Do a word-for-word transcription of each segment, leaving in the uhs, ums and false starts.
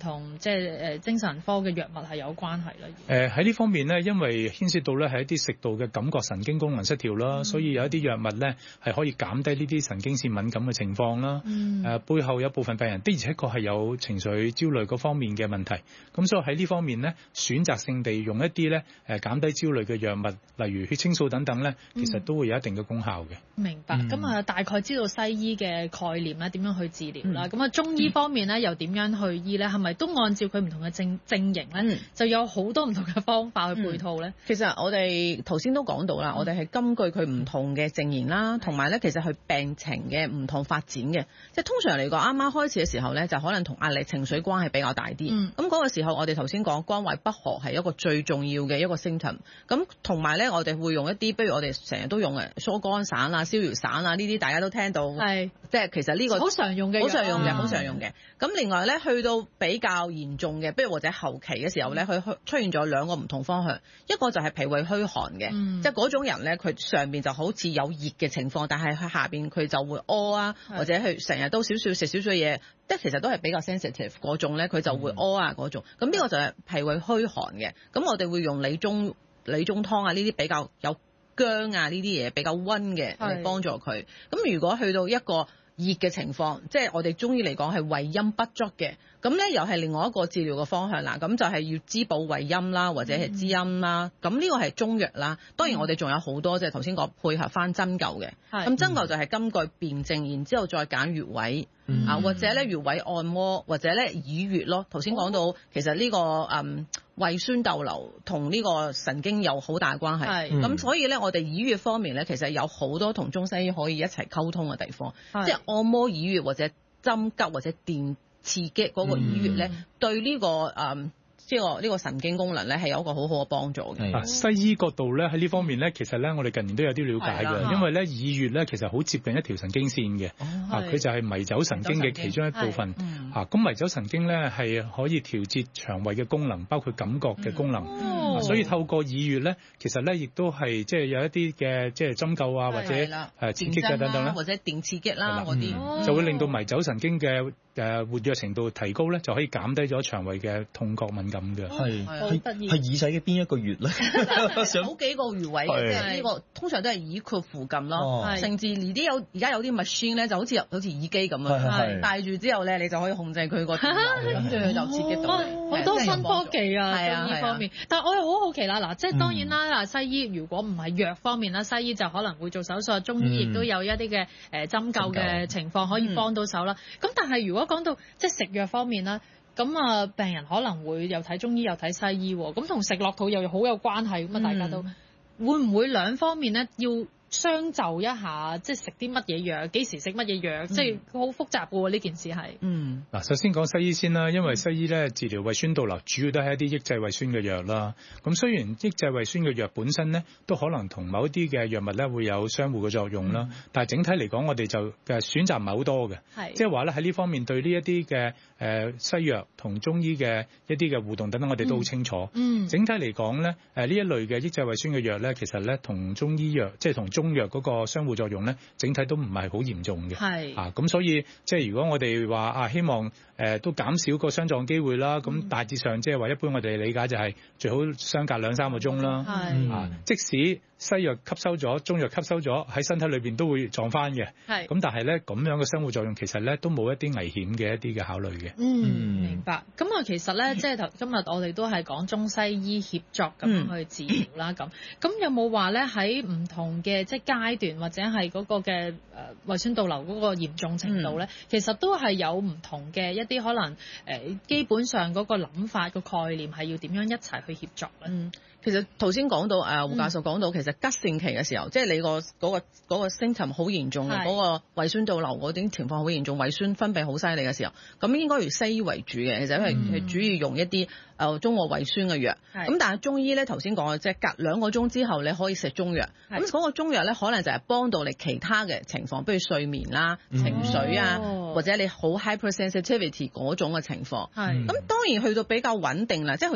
同即係誒精神科嘅藥物係有關係咧？ 誒喺呢方面咧，因為牽涉到咧係一啲食道嘅感覺神經功能失調啦，嗯、所以有一啲藥物咧係可以減低呢啲神經線敏感嘅情況啦。誒、嗯呃、背後有部分病人的而且確係有情緒焦慮嗰方面嘅問題，咁所以喺呢方面咧選擇性地用一啲咧誒減低焦慮嘅藥物，例如血清素等等咧，其實都會有一定嘅功效嘅。 明白。咁啊、嗯，大概知道西醫嘅概念咧，點樣去治療啦？咁啊、嗯，中醫方面咧，又點樣去醫咧？係咪都按照佢唔同嘅症症型咧，嗯、就有好多唔同嘅方法去配套咧？ 嗯、其實我哋頭先都講到啦，嗯、我哋係根據佢唔同嘅症型啦，同埋咧，其實佢病情嘅唔同發展嘅。即係通常嚟講，啱啱開始嘅時候咧，就可能同壓力、情緒關係比較大啲。咁嗰、嗯、個時候，我哋頭先講關懷不和係一個最重要嘅一個 symptom。咁同埋咧，我哋會用一啲，不如我哋成日都用嘅疏肝散啊、消炎散啊，呢啲大家都聽到。係是，即係其實呢個好常用嘅， 好常用嘅，好常用嘅。咁另外咧，去到比較嚴重嘅，不如或者後期嘅時候咧，佢出現咗兩個唔同方向，一個就係脾胃虛寒嘅，嗯、即係嗰種人咧，佢上邊就好似有熱嘅情況，但係佢下邊佢就會屙啊，是或者佢成日都少少食少少嘢，即係其實都係比較 sensitive 嗰種咧，佢就會屙啊嗰種。咁呢、嗯、個就係脾胃虛寒嘅。咁我哋會用理中理中湯啊，呢啲比較有薑啊呢啲嘢比較溫嘅嚟幫助佢。咁是如果去到一個熱嘅情況，即係我哋中醫嚟講係胃陰不足嘅，咁咧又係另外一個治療嘅方向啦。咁就係要滋補胃陰啦，或者係滋陰啦。咁呢、嗯、個係中藥啦。當然我哋仲有好多即係頭先講配合翻針灸嘅。咁是針灸就係根據辨證，然之後再揀穴位、嗯、啊，或者咧穴位按摩，或者咧耳穴咯。頭先講到、哦、其實呢、這個嗯胃酸逗留同呢個神經有好大關係。咁是、嗯、所以咧，我哋耳穴方面咧，其實有好多同中西醫可以一齊溝通嘅地方，是即係按摩耳穴或者針灸或者電刺激嗰個耳穴咧，嗯、對呢、這個嗯。呢個呢個神經功能咧係有一個好好嘅幫助嘅。 的西醫角度咧喺呢方面咧，其實咧我哋近年都有啲了解嘅，的因為咧耳穴咧其實好接近一條神經線嘅，啊佢就係迷走神經嘅其中一部分。啊咁迷走神經咧係可以調節腸胃嘅功能，包括感覺嘅功能。嗯、啊所以透過耳穴咧，其實咧亦都係即係有一啲嘅即係針灸啊，或者誒刺激啊等等啦， 或者電刺激啦嗰啲， 嗯、就會令到迷走神經嘅誒活躍程度提高咧，就可以減低咗腸胃嘅痛覺敏感嘅。 係係係耳仔嘅邊一個穴咧？ 好幾個穴位嘅，即係呢個通常都係耳廓附近咯。甚至而啲有而家有啲 machine 咧，就好似好似耳機咁樣，戴住之後咧，你就可以控制佢個電流，咁佢就刺激到。 好多新科技啊，中醫方面。但係我又好好奇啦，嗱，即係當然啦，嗱，西醫如果唔係藥方面啦，西醫就可能會做手術，中醫亦都有一啲嘅誒針灸嘅情況可以幫到手啦。咁但係如果講到即係食藥方面啦。咁啊，病人可能會又睇中醫又睇西醫，咁同食落肚又好有關係，咁啊大家都、嗯、會唔會兩方面咧要相就一下，即係食啲乜嘢藥，幾時食乜嘢藥，嗯、即係好複雜嘅喎呢件事係。嗯， 嗱，首先講西醫先啦，因為西醫咧治療胃酸倒流主要都係一啲抑制胃酸嘅藥啦。咁雖然抑制胃酸嘅藥本身咧都可能同某一啲嘅藥物咧會有相互嘅作用啦，嗯、但係整體嚟講，我哋就嘅選擇唔係好多嘅。係，即係話咧喺呢方面對呢一啲嘅誒西藥同中醫嘅一啲嘅互動等等，我哋都好清楚。嗯，整體嚟講咧，誒呢一類嘅抑制胃酸嘅藥咧，其實咧同中醫藥即係同中藥嗰個相互作用咧，整體都唔係好嚴重嘅。係啊，咁所以即係如果我哋話啊，希望誒、呃、都減少個相撞機會啦，咁、嗯、大致上即係話一般我哋理解就係最好相隔兩三個鐘啦。係啊，即使西藥吸收咗，中藥吸收咗，喺身體裏邊都會撞翻嘅。係咁，但係咧咁樣嘅相互作用其實咧都冇一啲危險嘅一啲嘅考慮嘅。 嗯，嗯明白。咁啊，其實咧即係頭今日我哋都係講中西醫協作咁樣去治療啦。咁咁、嗯、有冇話咧喺唔同嘅即係階段或者係嗰個嘅誒胃酸倒流嗰個嚴重程度咧，嗯、其實都係有唔同嘅一啲可能誒、呃，基本上嗰個諗法、個概念係要點樣一齊去協作咧？嗯其實頭先講到誒胡教授講到，其實急性期嘅時候，嗯、即係你個嗰、嗰個嗰、嗰個 symptom 好嚴重嘅，嗰是個胃酸倒流嗰啲情況好嚴重，胃酸分泌好犀利嘅時候，咁應該以西醫為主嘅，其實因為係主要用一啲誒中和胃酸嘅藥。咁是但係中醫咧頭先講嘅，即係隔兩個鐘之後你可以食中藥。咁嗰是個中藥咧可能就係幫到你其他嘅情況，比如睡眠啦、情緒啊，哦、或者你好 hypersensitivity 嗰種嘅情況。咁是當然去到比較穩定啦，即係其實。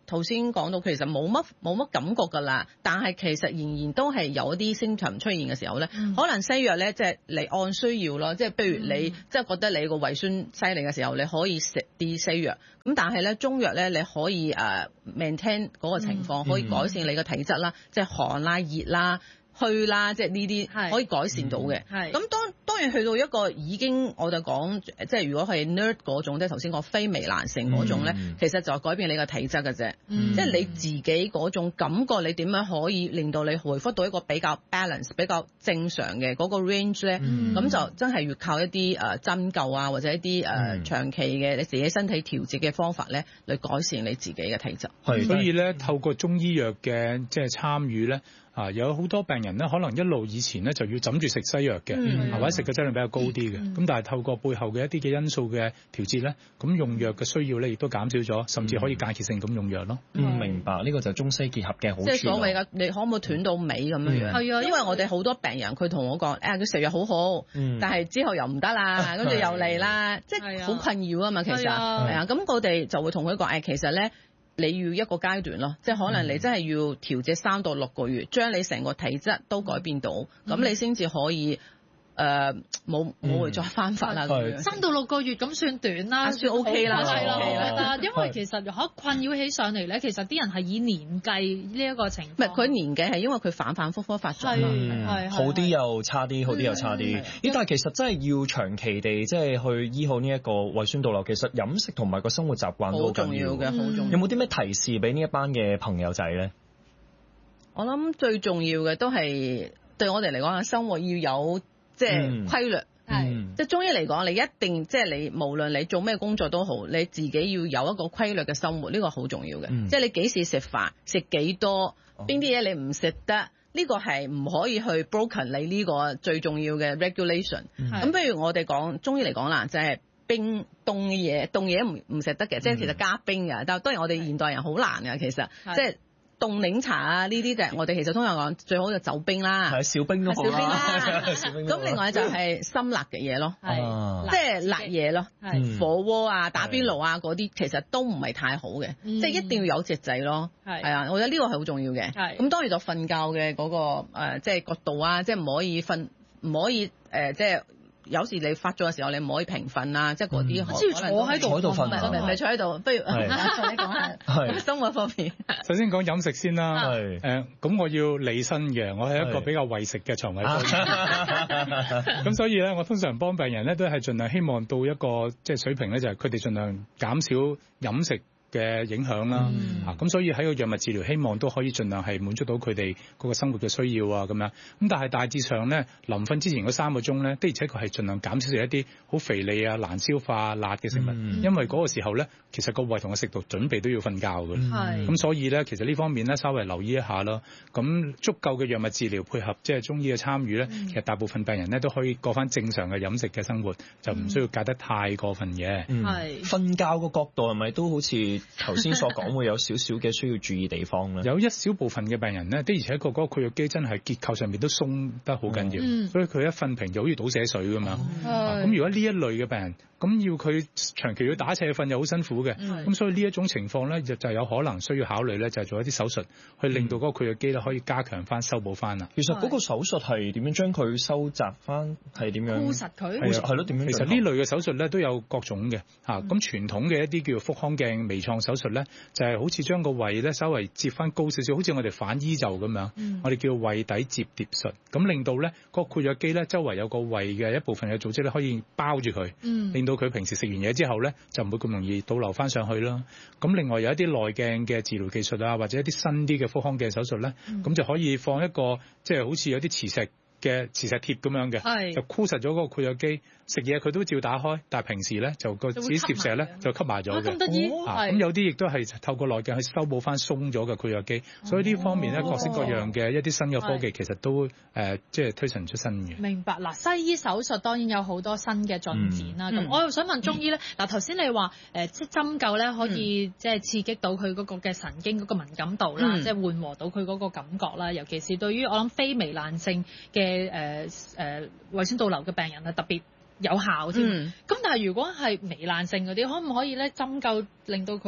頭先講到其實冇乜冇乜感覺㗎啦，但係其實仍然都係有一啲 symptom 出現嘅時候咧，嗯、可能西藥咧即係你按需要咯，即係譬如你、嗯、即係覺得你個胃酸犀利嘅時候，你可以食啲西藥。咁但係咧中藥咧你可以誒、uh, maintain 嗰個情況，嗯、可以改善你個體質啦，嗯、即係寒啦、熱啦。去啦，即係呢啲可以改善到嘅。係咁、嗯、當當然去到一個已經我就講，即係如果係 nerd 嗰種，即係頭先講非糜爛性嗰種咧，嗯、其實就係改變你個體質嘅啫。嗯、即係你自己嗰種感覺，你點樣可以令到你回復到一個比較 balance、比較正常嘅嗰個 range 咧？咁、嗯、就真係要靠一啲誒針灸啊，或者一啲誒、呃、長期嘅你自己身體調節嘅方法咧，嚟改善你自己嘅體質。 係、嗯，所以咧透過中醫藥嘅即係參與咧。啊，有好多病人咧，可能一路以前咧就要枕住食西藥嘅，嗯、或者食嘅質量比較高啲嘅。咁、嗯、但係透過背後嘅一啲嘅因素嘅調節咧，咁用藥嘅需要咧亦都減少咗，甚至可以間歇性咁用藥咯。 嗯，明白。呢、這個就係中西結合嘅好處。 即係所謂嘅，你可唔可以斷到尾咁樣樣？係啊、嗯，因為我哋好多病人佢同我講，誒佢食藥好好，嗯、但係之後又唔得啦，跟住又嚟啦，即係好困擾啊嘛。其實係啊，咁我哋就會同佢講，誒其實咧。你要一個階段咯，即係可能你真係要調節三到六個月，將你成個體質都改變到，咁、嗯、你先至可以誒冇冇會再翻發啦。 嗯、三到六個月咁算短啦， 算 OK 啦， 係啦。因為其實可困擾起上嚟咧，其實啲人係以年計呢一個情況。 唔係佢年計係因為佢反反覆覆發作， 係好啲又差啲，好啲又差啲。咦？但係其實真係要長期地即係去醫好呢一個胃酸倒流，其實飲食同埋個生活習慣都好重要嘅，好重要。有冇啲咩提示俾呢一班嘅朋友仔咧？ 我諗最重要嘅都係對我哋嚟講，生活要有。即係規律，係即係中醫嚟講，你一定即係你無論你做咩工作都好，你自己要有一個規律嘅生活，呢個好重要嘅。嗯、即係你幾時食飯，食幾多，邊啲嘢你唔食得，呢、呢個係唔可以去 broken 你呢個最重要嘅 regulation。咁不、嗯、如我哋講中醫嚟講啦，就係、是、冰凍嘅嘢，凍嘢唔唔食得嘅，即係其實加冰嘅。但係當然我哋現代人好難嘅，其實即係。凍檸茶啊，呢啲就係我哋其實通常講最好就走冰啦， 係小冰都好啦。 咁另外就係辛辣嘅嘢咯，係即係辣嘢咯，係火鍋啊、打邊爐啊嗰啲，其實都唔係太好嘅，即係一定要有節制咯。係啊，我覺得呢個係好重要嘅。係咁當然就瞓覺嘅嗰個誒，即係角度啊，即係唔可以瞓，唔可以誒，即係。有時你發作嘅時候，你唔可以平瞓啊，即係嗰啲可能坐喺度， 坐喺度瞓， 唔係唔係坐喺度，不如同你講下生活方面。 首先講飲食先啦，係誒，咁我要理身嘅，我係一個比較為食嘅腸胃科，咁所以咧，我通常幫病人咧都係盡量希望到一個即係水平咧，就係佢哋盡量減少飲食嘅影響啦，嗯、啊咁所以喺個藥物治療希望都可以盡量係滿足到佢哋嗰個生活嘅需要啊咁樣，咁但係大致上咧，臨瞓之前嗰三個鐘咧，的而且確係盡量減少食一啲好肥膩啊、難消化、辣嘅食物，嗯、因為嗰個時候咧，其實個胃同個食道準備都要瞓覺嘅，咁、嗯、所以咧，其實呢方面咧稍微留意一下咯。咁足夠嘅藥物治療配合即係中醫嘅參與咧，嗯、其實大部分病人咧都可以過翻正常嘅飲食嘅生活，就唔需要戒得太過分嘅。 係瞓覺個角度係咪都好似頭先所講會有少少嘅需要注意地方咧？有一小部分嘅病人咧，的而且確嗰個括約肌真係結構上面都鬆得好緊要，嗯、所以佢一瞓平就好似倒瀉水咁樣。咁、嗯啊、如果呢一類嘅病人，咁要佢長期要打斜瞓又好辛苦嘅，咁、嗯、所以呢一種情況咧，就就有可能需要考慮咧，就係做一啲手術，去令到嗰個括約肌咧可以加強翻、修補翻啦。 其實嗰個手術係點樣將佢收窄翻？係點樣？ 箍實佢。 係啊，係咯，點樣？其實呢類嘅手術咧都有各種嘅嚇。咁、嗯、傳統嘅一啲叫腹腔鏡微創手術咧，就係、是、好似將個胃咧稍微接翻高少少，好似我哋反衣袖咁樣。嗯、我哋叫胃底摺疊術，咁令到咧個括約肌咧周圍有個胃嘅一部分嘅組織咧可以包住佢，嗯、令到佢平時食完嘢之後咧就唔會咁容易倒流翻上去啦。咁另外有一啲內鏡嘅治療技術啊，或者一啲新啲嘅腹腔鏡手術咧，咁、嗯、就可以放一個即係、就是、好似有啲磁石嘅磁石貼咁樣嘅，是就箍實咗嗰個括約肌。食嘢佢都照打開，但係平時咧就個磁石咧就吸埋咗嘅。 咁得意， 咁有啲亦都係透過內鏡去修補翻鬆咗嘅括約肌。哦、所以呢方面咧，各式各樣嘅一啲新嘅科技其實都誒是即係推陳出新嘅。 明白嗱，西醫手術當然有好多新嘅進展啦。咁、嗯、我又想問中醫咧，嗱頭先你話誒即係針灸咧可以即係刺激到佢嗰個嘅神經嗰個敏感度啦，嗯、即係緩和到佢嗰個感覺啦。尤其是對於我諗非糜爛性嘅誒誒胃酸倒流嘅病人啊，特別有效添，咁、嗯、但係如果係糜爛性嗰啲，可唔可以咧針灸令到佢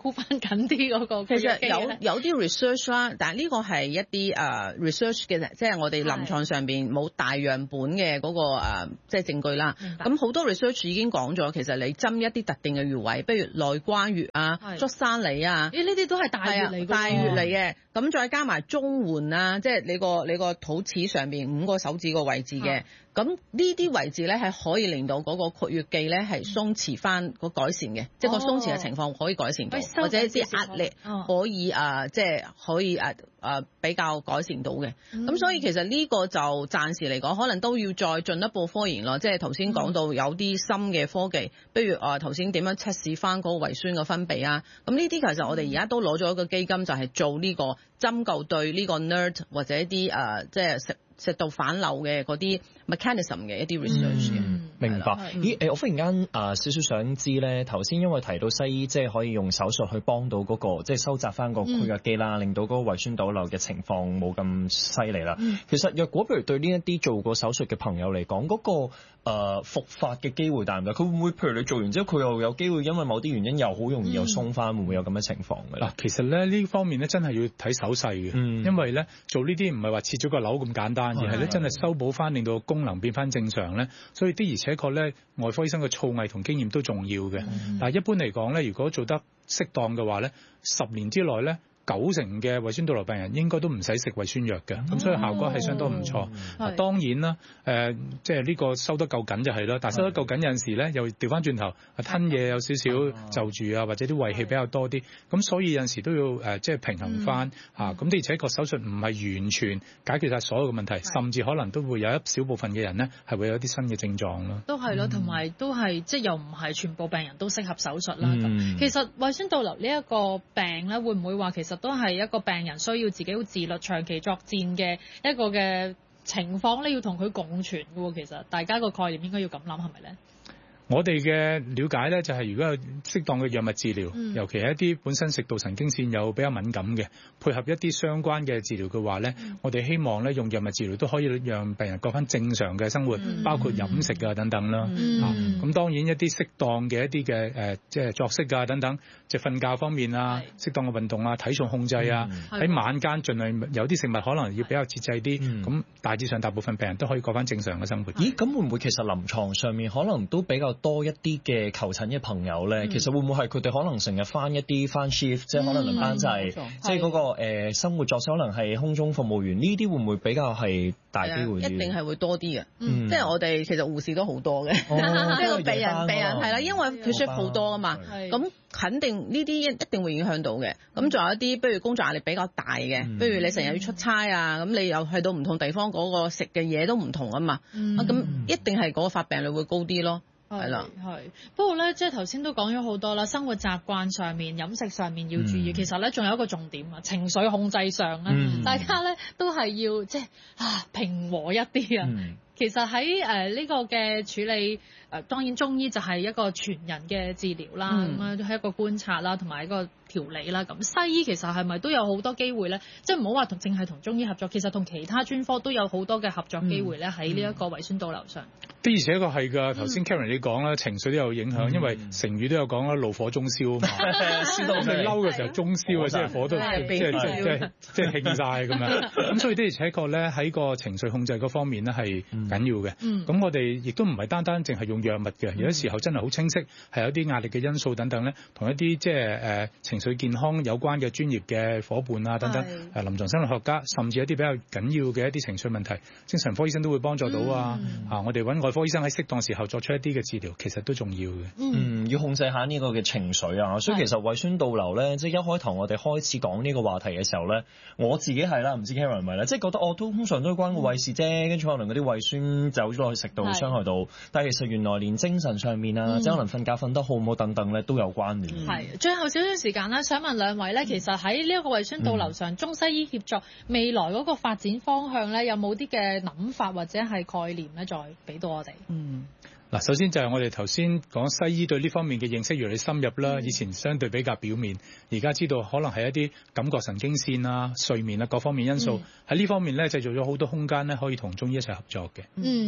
箍翻緊啲嗰個。 其實有有啲 research 啦，但係呢個係一啲誒、uh, research 嘅，即係我哋臨床上邊冇大樣本嘅嗰、那個誒即係證據啦。咁好多 research 已經講咗，其實你針一啲特定嘅穴位，比如內關穴啊、足三里啊， 咦呢啲都係大穴嚟嘅， 大穴嚟嘅。咁再加埋中脘啊，即係你個你個肚臍上邊五個手指個位置嘅。咁呢啲位置咧係可以令到嗰個括約肌咧係鬆弛翻個改善嘅，即係個鬆弛嘅情況可以改善到，或者啲壓力可以誒即係可以誒誒比較改善到嘅。咁、嗯、所以其實呢個就暫時嚟講，可能都要再進一步科研咯。即係頭先講到有啲新嘅科技，比如誒頭先點樣測試翻嗰個胃酸嘅分泌啊。咁呢啲其實我哋而家都攞咗一個基金，就係做呢個針灸對呢個 nerve 或者一啲誒即係食食道反流嘅嗰啲 mechanism 嘅一啲 research 嘅、嗯。 明白。咦誒，我忽然間啊少少想知咧，頭先因為提到西醫即係可以用手術去幫到嗰、嗰個即係收窄翻個括約肌啦，嗯、令到嗰個胃酸倒流嘅情況冇咁犀利啦。嗯、其實若果譬如對呢一啲做過手術嘅朋友嚟講，嗰、嗰個誒復發嘅機會大唔大？佢會唔會譬如你做完之後，佢又有機會因為某啲原因又好容易又鬆翻，嗯、會唔會有咁嘅情況嘅？嗱， 其實咧呢方面咧真係要睇手勢嘅，嗯、因為咧做呢啲唔係話切咗個瘤咁簡單，嗯、而係咧真係修補翻，令到功能變翻正常咧。所以的而且確咧，外科醫生嘅造詣同經驗都重要嘅。嗯、但係一般嚟講咧，如果做得適當嘅話咧，十年之內咧，九成嘅胃酸倒流病人應該都唔使食胃酸藥嘅，咁、嗯、所以效果係相當唔錯。嗯、當然啦，誒、呃，即係呢個收得夠緊就係啦，但係收得夠緊有陣時咧，又調翻轉頭吞嘢有少少就住啊，或者啲胃氣比較多啲，咁所以有陣時都要誒、呃，即係平衡翻嚇。咁的而且確手術唔係完全解決晒所有嘅問題，嗯、甚至可能都會有一小部分嘅人咧係會有啲新嘅症狀咯。 都係咯，同埋、嗯、都係即係又唔係全部病人都適合手術啦。咁、嗯、其實胃酸倒流呢一個病咧，會唔會話其實都係一個病人需要自己好自律、長期作戰嘅一個嘅情況咧，要同佢共存嘅喎。其實大家個概念應該要咁諗，係咪咧？ 我哋嘅了解咧，就係如果有適當嘅藥物治療，嗯、尤其係一啲本身食道神經線有比較敏感嘅，配合一啲相關嘅治療嘅話咧，嗯、我哋希望咧用藥物治療都可以讓病人過翻正常嘅生活，嗯、包括飲食啊等等啦。嗯、啊，咁當然一啲適當嘅一啲嘅誒，即係作息啊等等，即係瞓覺方面啊，適當嘅運動啊，體重控制啊，喺、嗯、晚間盡量有啲食物可能要比較節制啲，咁、嗯、大致上大部分病人都可以過翻正常嘅生活。 咦，咁會唔會其實臨床上面可能都比較多一啲嘅求診嘅朋友咧，嗯、其實會唔會係佢哋可能成日翻一啲翻 shift，即係可能輪班制，即係嗰個誒生活作息可能係空中服務員呢啲會唔會比較係大機會？ 一定係會多啲嘅，嗯、即係我哋其實護士都好多嘅，即係個病人病人係啦，因為佢 shift 好多啊嘛，咁肯定呢啲一定會影響到嘅。咁仲有一啲，不如工作壓力比較大嘅，不如你成日要出差啊，咁你又去到唔同地方，嗰個食嘅嘢都唔同啊嘛，咁、嗯、一定係嗰個發病率會高啲咯。係啦， 係。不過咧，即係頭先都講咗好多啦，生活習慣上面、飲食上面要注意。嗯、其實咧，仲有一個重點啊，情緒控制上咧，嗯、大家咧都係要即係啊平和一啲啊。嗯、其實喺誒呢個嘅處理。誒當然中醫就係一個全人嘅治療啦，咁啊係一個觀察啦，同埋一個調理啦。咁西醫其實係咪都有好多機會咧？即係唔好話同淨係同中醫合作，其實同其他專科都有好多嘅合作機會咧。喺呢一個胃酸倒流上， 的而且確係㗎。頭先 Karen 你講啦，情緒都有影響，因為成語都有講啦，怒火中燒啊嘛。燒到你嬲嘅時候中燒啊，即係火都即係即係即係即係興曬咁樣。咁所以的而且確咧，喺個情緒控制嗰方面咧係緊要嘅。咁我哋亦都唔係單單淨係用藥物嘅，有啲時候真係好清晰，係有啲壓力嘅因素等等咧，同一啲即係誒情緒健康有關嘅專業嘅夥伴啊等等，誒臨床心理學家，甚至一啲比較緊要嘅一啲情緒問題，精神科醫生都會幫助到啊！嗯、啊，我哋揾外科醫生喺適當時候作出一啲嘅治療，其實都重要嘅。 嗯，要控制下呢個嘅情緒啊，所以其實胃酸倒流咧，即係一開頭我哋開始講呢個話題嘅時候咧，我自己係啦，唔知 Karen 係咪咧，即係覺得我都通常都關個胃事啫，跟住可能嗰啲胃酸走咗落去食道傷害到，但係其實原來連精神上面啊，即係可能瞓覺瞓得好唔好等等咧，都有關聯。 係、嗯，最後少少時間啦，想問兩位咧，其實喺呢一個胃酸倒流上，嗯、中西醫協作未來嗰個發展方向咧，有冇啲嘅諗法或者係概念咧，再俾到我哋？ 嗯。嗱，首先就係我哋頭先講西醫對呢方面嘅認識越嚟越深入啦。嗯、以前相對比較表面，而家知道可能係一啲感覺神經線啊、睡眠啊各方面因素喺呢、嗯、方面咧，製造咗好多空間咧，可以同中醫一齊合作嘅。 嗯，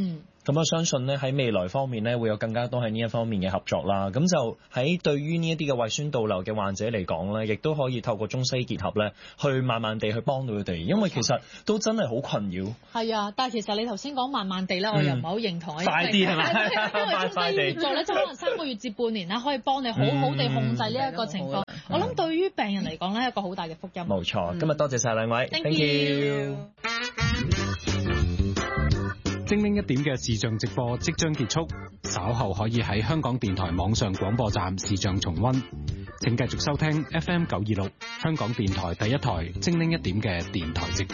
咁我相信咧喺未來方面咧會有更加多喺呢一方面嘅合作啦。咁就喺對於呢一啲嘅胃酸倒流嘅患者嚟講咧，亦都可以透過中西結合咧，去慢慢地去幫到佢哋，因為其實都真係好困擾。 係啊，但係其實你頭先講慢慢地咧，我又唔係好認同。 快啲係咪？ 因為中西醫協助咧，即係可能三個月至半年咧，可以幫你好好地控制呢一個情況。我諗對於病人嚟講咧，係一個好大嘅福音。 冇錯，今日多謝晒兩位 ，Thank you。 精靈一點嘅視像直播即將結束，稍後可以喺香港電台網上廣播站視像重溫。請繼續收聽 F M 九二六香港電台第一台精靈一點嘅電台直播。